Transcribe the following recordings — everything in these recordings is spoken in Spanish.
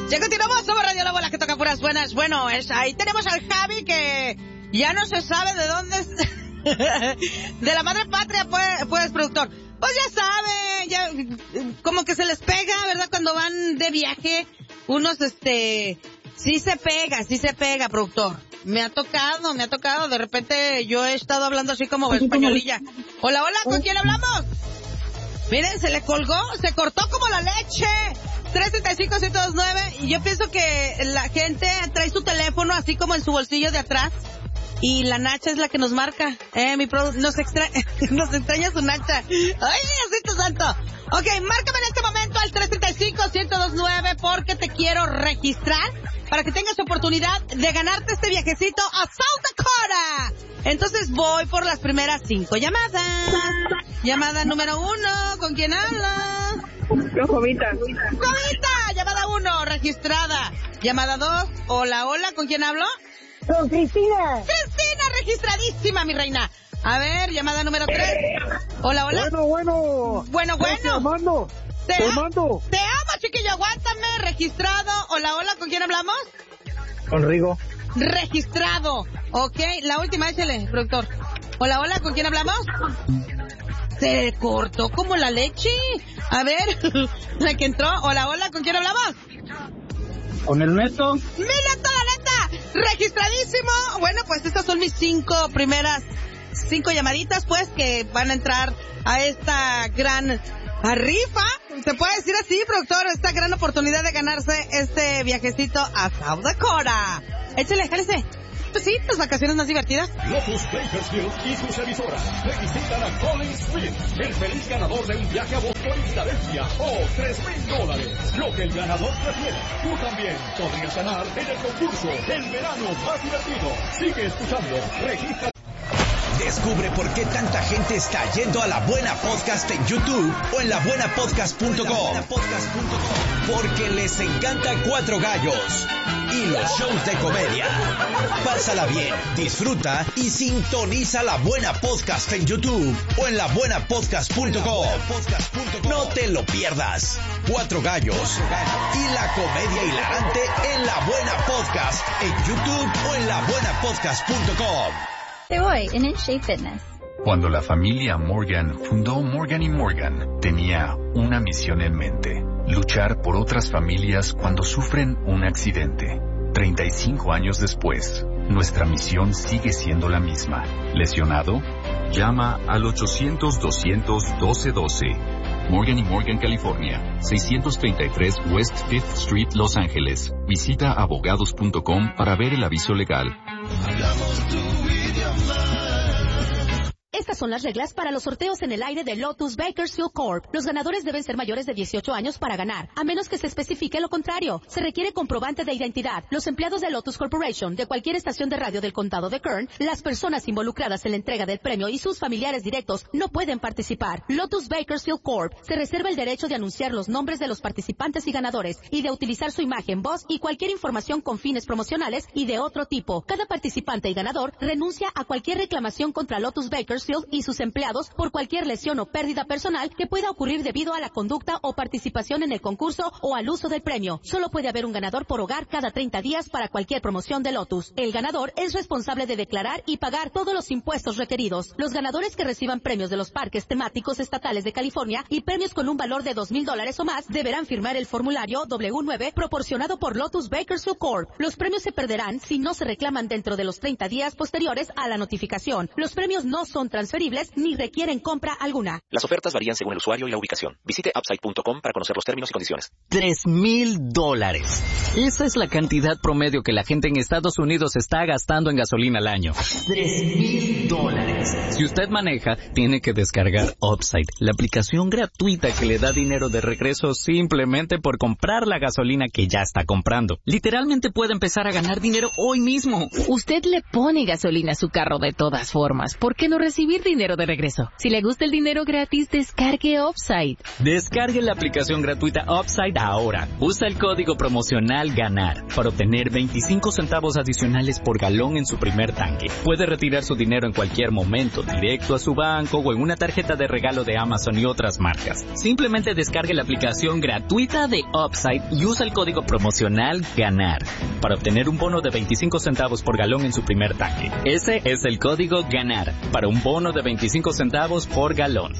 Ya continuamos, somos Radio La Bola, que toca puras buenas. Bueno, ahí tenemos al Javi, que ya no se sabe de dónde es. De la madre patria, pues, productor. Pues ya sabe, ya como que se les pega, ¿verdad? Cuando van de viaje, unos, sí se pega, productor. Me ha tocado, de repente yo he estado hablando así como españolilla. Hola, ¿con quién hablamos? Miren, se le colgó, se cortó como la leche. 335-129, y yo pienso que la gente trae su teléfono así como en su bolsillo de atrás, y la Nacha es la que nos marca. Nos extraña su Nacha. Ay, Diosito santo. Ok, márcame en este momento al 335-129 porque te quiero registrar para que tengas oportunidad de ganarte este viajecito a South Dakota. Entonces voy por las primeras 5 llamadas. Llamada número 1, ¿con quién habla? Jovita, llamada 1, registrada. Llamada 2, hola, ¿con quién hablo? Con Cristina, registradísima, mi reina. A ver, llamada número 3. Hola. Bueno. Te mando. Te amo, chiquillo, aguántame, registrado. Hola, ¿con quién hablamos? Con Rigo. Registrado. Ok, la última, échale, productor. Hola, ¿con quién hablamos? Se cortó como la leche. A ver, la que entró. Hola, ¿con quién hablamos? Con el Neto. ¡Mi Neto, la neta! ¡Registradísimo! Bueno, pues estas son mis 5 primeras 5 llamaditas, pues, que van a entrar a esta gran rifa. ¿Se puede decir así, productor? Esta gran oportunidad de ganarse este viajecito a South Dakota. Échale, jálese. Pues sí, tus vacaciones más divertidas. Lotus Bakersfield y sus emisoras felicitan a Colin Smith, el feliz ganador de un viaje a Boston y Filadelfia, $3,000. Lo que el ganador prefiera. Tú también podrías ganar en el concurso El verano más divertido. Sigue escuchando. Registra. Descubre por qué tanta gente está yendo a La Buena Podcast en YouTube o en labuenapodcast.com. Porque les encanta Cuatro Gallos y los shows de comedia. Pásala bien, disfruta y sintoniza La Buena Podcast en YouTube o en labuenapodcast.com. No te lo pierdas. Cuatro Gallos y la comedia hilarante en La Buena Podcast en YouTube o en labuenapodcast.com. Te voy en el Shape Fitness. Cuando la familia Morgan fundó Morgan & Morgan, tenía una misión en mente: luchar por otras familias cuando sufren un accidente. 35 años después, nuestra misión sigue siendo la misma. ¿Lesionado? Llama al 800-200-1212. Morgan & Morgan, California, 633 West 5th Street, Los Ángeles. Visita abogados.com para ver el aviso legal. Estas son las reglas para los sorteos en el aire de Lotus Bakersfield Corp. Los ganadores deben ser mayores de 18 años para ganar, a menos que se especifique lo contrario. Se requiere comprobante de identidad. Los empleados de Lotus Corporation, de cualquier estación de radio del condado de Kern, las personas involucradas en la entrega del premio y sus familiares directos no pueden participar. Lotus Bakersfield Corp se reserva el derecho de anunciar los nombres de los participantes y ganadores y de utilizar su imagen, voz y cualquier información con fines promocionales y de otro tipo. Cada participante y ganador renuncia a cualquier reclamación contra Lotus Bakersfield y sus empleados por cualquier lesión o pérdida personal que pueda ocurrir debido a la conducta o participación en el concurso o al uso del premio. Solo puede haber un ganador por hogar cada 30 días para cualquier promoción de Lotus. El ganador es responsable de declarar y pagar todos los impuestos requeridos. Los ganadores que reciban premios de los parques temáticos estatales de California y premios con un valor de $2,000 o más deberán firmar el formulario W9 proporcionado por Lotus Bakersfield Corp. Los premios se perderán si no se reclaman dentro de los 30 días posteriores a la notificación. Los premios no son transferibles ni requieren compra alguna. Las ofertas varían según el usuario y la ubicación. Visite upside.com para conocer los términos y condiciones. $3,000. Esa es la cantidad promedio que la gente en Estados Unidos está gastando en gasolina al año. $3,000. Si usted maneja, tiene que descargar Upside, la aplicación gratuita que le da dinero de regreso simplemente por comprar la gasolina que ya está comprando. Literalmente puede empezar a ganar dinero hoy mismo. Usted le pone gasolina a su carro de todas formas. ¿Por qué no recibe recibir dinero de regreso. Si le gusta el dinero gratis, descargue Upside. Descargue la aplicación gratuita Upside ahora. Usa el código promocional GANAR para obtener 25 centavos adicionales por galón en su primer tanque. Puede retirar su dinero en cualquier momento, directo a su banco o en una tarjeta de regalo de Amazon y otras marcas. Simplemente descargue la aplicación gratuita de Upside y usa el código promocional GANAR para obtener un bono de 25 centavos por galón en su primer tanque. Ese es el código GANAR para un bono de 25 centavos por galón.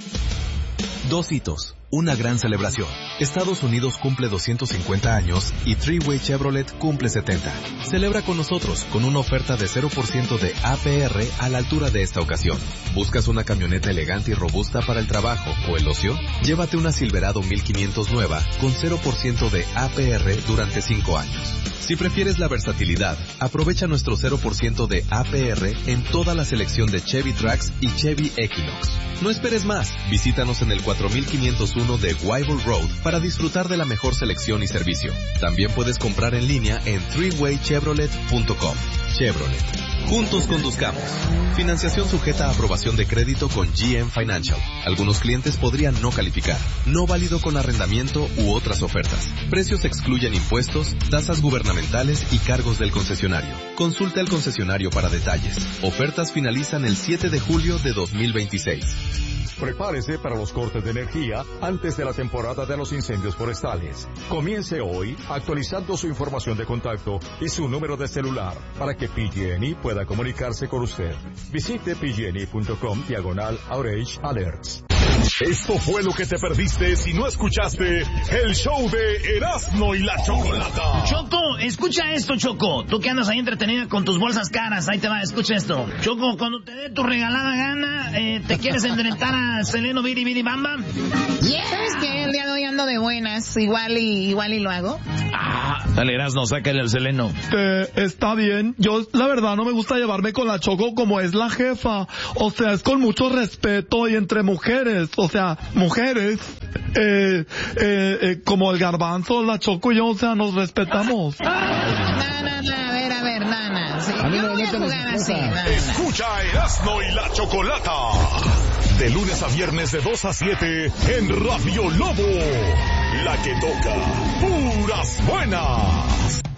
2 hitos, una gran celebración. Estados Unidos cumple 250 años y Three-Way Chevrolet cumple 70. Celebra con nosotros con una oferta de 0% de APR a la altura de esta ocasión. ¿Buscas una camioneta elegante y robusta para el trabajo o el ocio? Llévate una Silverado 1500 nueva con 0% de APR durante 5 años. Si prefieres la versatilidad, aprovecha nuestro 0% de APR en toda la selección de Chevy Trax y Chevy Equinox. No esperes más, visítanos en el 4501 de Wyville Road para disfrutar de la mejor selección y servicio. También puedes comprar en línea en threewaychevrolet.com. Chevrolet. Juntos conduzcamos. Financiación sujeta a aprobación de crédito con GM Financial. Algunos clientes podrían no calificar. No válido con arrendamiento u otras ofertas. Precios excluyen impuestos, tasas gubernamentales y cargos del concesionario. Consulte al concesionario para detalles. Ofertas finalizan el 7 de julio de 2026. Prepárese para los cortes de energía antes de la temporada de los incendios forestales. Comience hoy actualizando su información de contacto y su número de celular para que PG&E pueda comunicarse con usted. Visite pgne.com/outage alerts. Esto fue lo que te perdiste si no escuchaste el show de Erasmo y la Chocolata. Choco, escucha esto, Choco. Tú que andas ahí entretenida con tus bolsas caras, ahí te va, escucha esto. Choco, cuando te dé tu regalada gana, ¿te quieres enfrentar a Seleno Bidi Bidi Bamba? Yeah. ¿Sabes qué? El día de hoy ando de buenas, igual y lo hago. Dale, Erasmo, sácale al Seleno. Está bien. Yo, la verdad, no me gusta llevarme con la Choco como es la jefa. O sea, es con mucho respeto y entre mujeres. O sea, mujeres, como el Garbanzo, la Choco y yo, o sea, nos respetamos. No, a ver, nana. Sí, yo no voy a jugar así. Escucha Erasmo y la Chocolata. De lunes a viernes de 2 a 7 en Radio Lobo. La que toca puras buenas.